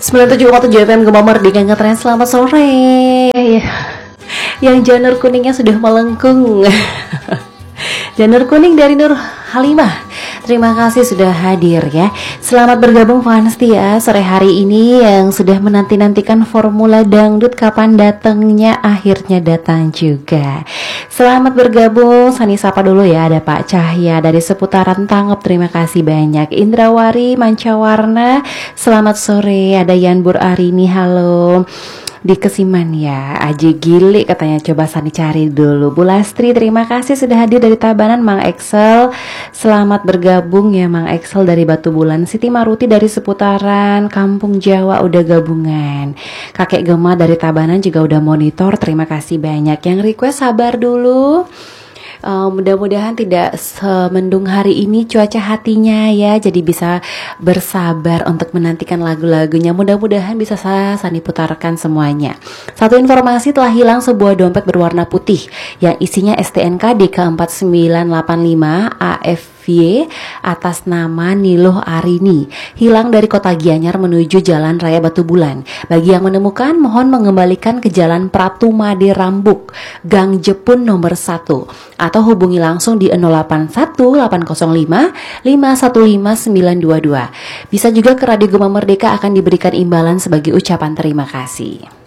97,7 FM Gema Merdeka Ngetren. Selamat sore. Yang janur kuningnya sudah melengkung. Janur kuning dari Nur Halimah, terima kasih sudah hadir ya. Selamat bergabung fans ya sore hari ini yang sudah menanti-nantikan Formula Dangdut kapan datangnya, akhirnya datang juga. Selamat bergabung, Sani sapa dulu ya. Ada Pak Cahya dari seputaran Tangop, terima kasih banyak. Indrawari Mancawarna, selamat sore. Ada Yanbur Arini, halo. Di Kesiman ya, Aji Gili katanya, coba Sani cari dulu. Bu Lastri, terima kasih sudah hadir dari Tabanan. Mang Excel, selamat bergabung ya Mang Excel dari Batu Bulan. Siti Maruti dari seputaran Kampung Jawa udah gabungan. Kakek Gema dari Tabanan juga udah monitor, terima kasih banyak. Yang request sabar dulu. Mudah-mudahan tidak semendung hari ini cuaca hatinya ya, jadi bisa bersabar untuk menantikan lagu-lagunya. Mudah-mudahan bisa Sani putarkan semuanya. Satu informasi, telah hilang sebuah dompet berwarna putih yang isinya STNK DK4985 AFY atas nama Niluh Arini, hilang dari Kota Gianyar menuju Jalan Raya Batu Bulan. Bagi yang menemukan, mohon mengembalikan ke Jalan Pratu Made Rambuk, Gang Jepun nomor 1, atau hubungi langsung di 081 805 515 922. Bisa juga ke Radio Gema Merdeka, akan diberikan imbalan sebagai ucapan terima kasih.